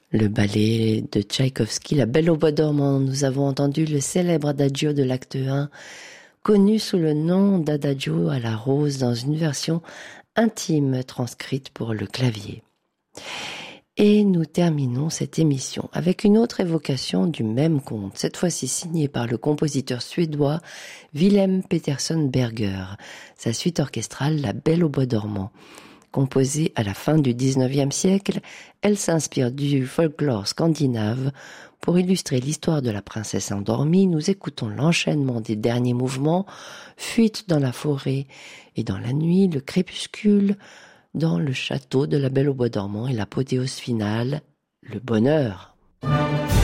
Le ballet de Tchaïkovski, La Belle au bois dormant. Nous avons entendu le célèbre adagio de l'acte 1, connu sous le nom d'adagio à la rose dans une version intime transcrite pour le clavier. Et nous terminons cette émission avec une autre évocation du même conte, cette fois-ci signée par le compositeur suédois Willem Peterson Berger. Sa suite orchestrale, La Belle au bois dormant. Composée à la fin du XIXe siècle, elle s'inspire du folklore scandinave. Pour illustrer l'histoire de la princesse endormie, nous écoutons l'enchaînement des derniers mouvements, fuite dans la forêt et dans la nuit, le crépuscule, dans le château de la Belle au bois dormant et l'apothéose finale, le bonheur.